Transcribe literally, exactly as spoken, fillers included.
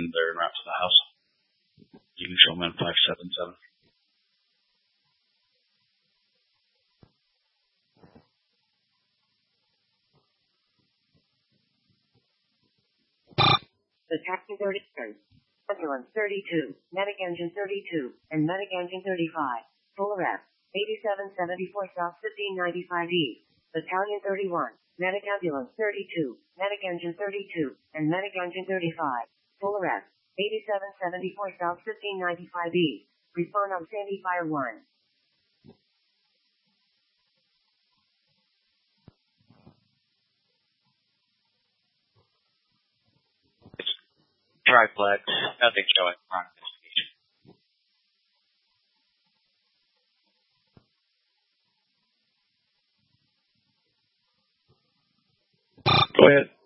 and they're en route to the house. You can show them in five seven seven. The taxi thirty-two, ambulance thirty-two, medic engine thirty-two, and medic engine thirty-five. Full arrest. eighty-seven seventy-four South fifteen ninety-five East. Battalion thirty-one, medic ambulance thirty-two, medic engine thirty-two, and medic engine thirty-five. Full arrest. eighty-seven seventy-four South fifteen ninety-five East. Respond on Sandy Fire one. Triplex, nothing showing. Wrong investigation. Go ahead.